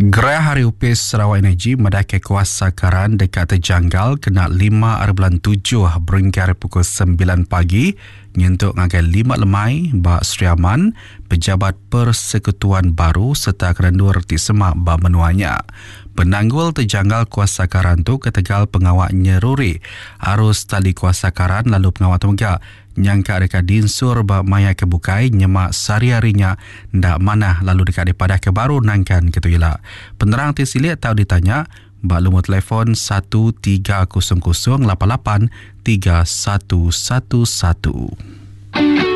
Gerai Hari Upis Sarawak Energy mendaki kuasa karan dekat terjanggal kena 5.7 beringkar pukul 9 pagi nyentuk ngagai 5 lemai Bak Sri Aman, Pejabat Persekutuan Baru serta Kerendur Ti Semak Bak Menuanya. Penanggul terjanggal kuasa karan tu ketegal pengawak nyeruri arus tali kuasa karan lalu pengawak temegak nyangka dekat dinsur bak maya kebukai nyemak sehari-harinya ndak mana lalu dekat daripada kebaru nangkan ketuyila. Penerang tisilik tahu ditanya bak lumur telefon 130088 3111.